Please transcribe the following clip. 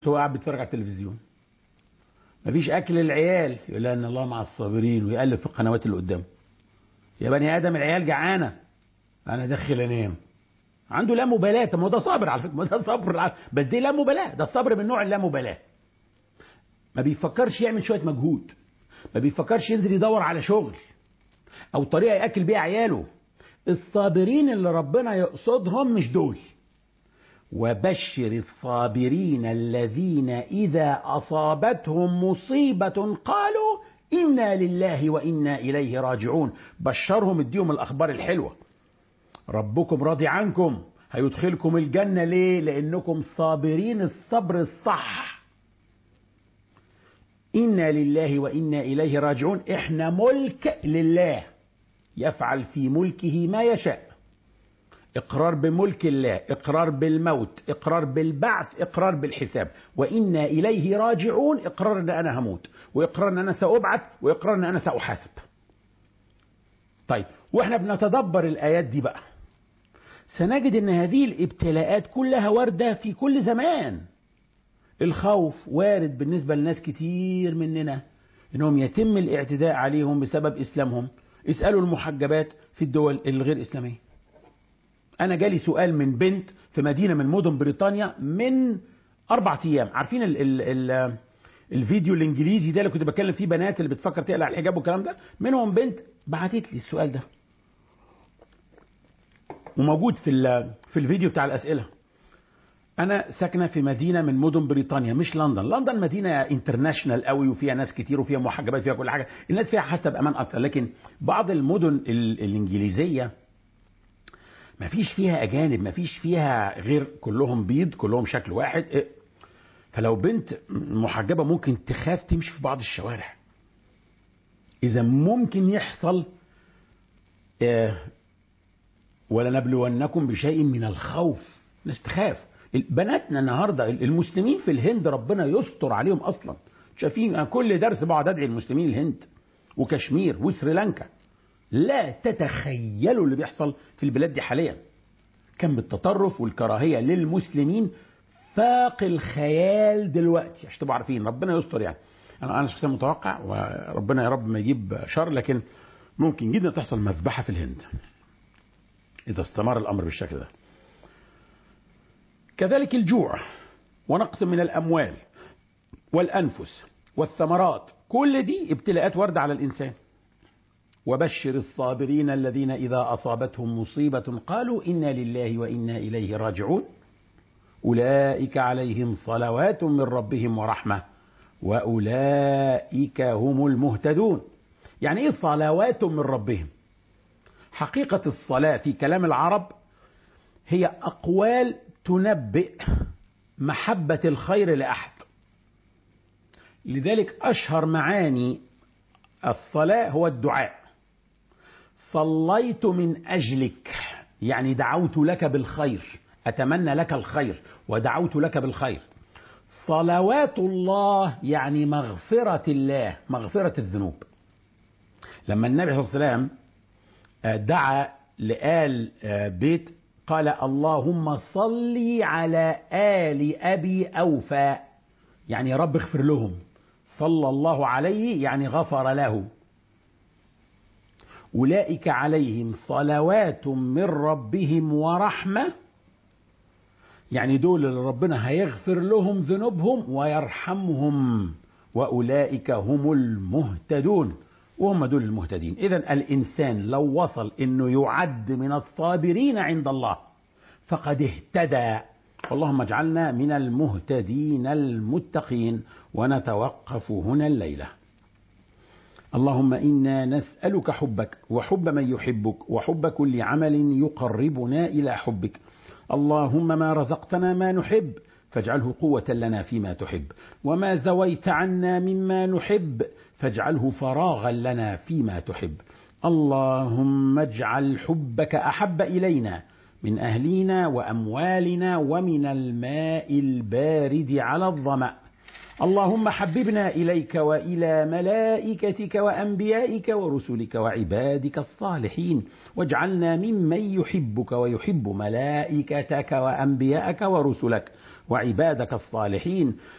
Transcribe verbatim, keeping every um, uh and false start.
هو قاعد بيتفرج على التلفزيون، مفيش اكل للعيال، يقول لها ان الله مع الصابرين ويقلب في القنوات اللي قدامه. يا بني ادم العيال جعانه، انا داخل انام. عنده لا مبالاه. طب ما ده صبر على فكره، ما ده صبر، بس دي لا مبالاه، ده الصبر من نوع اللا مبالاه. ما بيفكرش يعمل شويه مجهود، ما بيفكرش ينزل يدور على شغل او طريقه ياكل بيها عياله. الصابرين اللي ربنا يقصدهم مش دول. وبشر الصابرين الذين إذا أصابتهم مصيبة قالوا إنا لله وإنا إليه راجعون. بشرهم، اديهم الأخبار الحلوة. ربكم راضي عنكم، هيدخلكم الجنة. ليه؟ لأنكم صابرين الصبر الصح. إنا لله وإنا إليه راجعون. إحنا ملك لله، يفعل في ملكه ما يشاء. إقرار بملك الله، إقرار بالموت، إقرار بالبعث، إقرار بالحساب. وإنا إليه راجعون، إقرار أن أنا هموت، وإقرار أن أنا سأبعث، وإقرار أن أنا سأحاسب. طيب، وإحنا بنتدبر الآيات دي بقى سنجد أن هذه الابتلاءات كلها واردة في كل زمان. الخوف وارد بالنسبة لناس كتير مننا أنهم يتم الاعتداء عليهم بسبب إسلامهم. اسألوا المحجبات في الدول الغير إسلامية. أنا جالي سؤال من بنت في مدينة من مدن بريطانيا من أربع أيام. عارفين ال ال ال الفيديو الإنجليزي ده اللي كنت بتكلم فيه بنات اللي بتفكر تقلع الحجاب والكلام ده؟ منهم بنت بعتت لي السؤال ده وموجود في في الفيديو بتاع الأسئلة. أنا ساكنة في مدينة من مدن بريطانيا، مش لندن. لندن مدينة انترناشنال قوي وفيها ناس كتير وفيها محجبات فيها كل حاجة، الناس فيها حسب أمان أكتر. لكن بعض المدن الإنجليزية ما فيش فيها أجانب، ما فيش فيها غير كلهم بيض، كلهم شكل واحد. فلو بنت محجبة ممكن تخاف تمشي في بعض الشوارع. إذا ممكن يحصل ولنبلونكم بشيء من الخوف. ناس تخاف. بناتنا النهاردة المسلمين في الهند ربنا يستر عليهم أصلا. شايفين، كل درس بقعد أدعي المسلمين الهند وكشمير وسريلانكا. لا تتخيلوا اللي بيحصل في البلاد دي حاليا. كم بالتطرف والكراهية للمسلمين فاق الخيال دلوقتي. عشان تبقوا عارفين، ربنا يستر. يعني انا انا شخصيا متوقع، وربنا يا رب ما يجيب شر، لكن ممكن جدا تحصل مذبحة في الهند اذا استمر الامر بالشكل ده. كذلك الجوع ونقص من الاموال والانفس والثمرات، كل دي ابتلاءات واردة على الانسان. وبشر الصابرين الذين إذا أصابتهم مصيبة قالوا إنا لله وإنا إليه راجعون أولئك عليهم صلوات من ربهم ورحمة وأولئك هم المهتدون. يعني إيه صلوات من ربهم؟ حقيقة الصلاة في كلام العرب هي أقوال تنبئ محبة الخير لأحد. لذلك أشهر معاني الصلاة هو الدعاء. صليت من أجلك، يعني دعوت لك بالخير، أتمنى لك الخير ودعوت لك بالخير. صلوات الله يعني مغفرة الله، مغفرة الذنوب. لما النبي صلى الله عليه وسلم دعا لآل بيت قال اللهم صل على آل أبي أوفى، يعني يا رب اغفر لهم. صلى الله عليه يعني غفر له. أولئك عليهم صلوات من ربهم ورحمة، يعني دول اللي ربنا هيغفر لهم ذنوبهم ويرحمهم. وأولئك هم المهتدون، وهم دول المهتدين. إذن الإنسان لو وصل إنه يعد من الصابرين عند الله فقد اهتدى. اللهم اجعلنا من المهتدين المتقين. ونتوقف هنا الليلة. اللهم إنا نسألك حبك وحب من يحبك وحب كل عمل يقربنا إلى حبك. اللهم ما رزقتنا ما نحب فاجعله قوة لنا فيما تحب، وما زويت عنا مما نحب فاجعله فراغا لنا فيما تحب. اللهم اجعل حبك أحب إلينا من أهلنا وأموالنا ومن الماء البارد على الظمأ. اللهم حببنا إليك وإلى ملائكتك وأنبيائك ورسلك وعبادك الصالحين، واجعلنا ممن يحبك ويحب ملائكتك وأنبيائك ورسلك وعبادك الصالحين.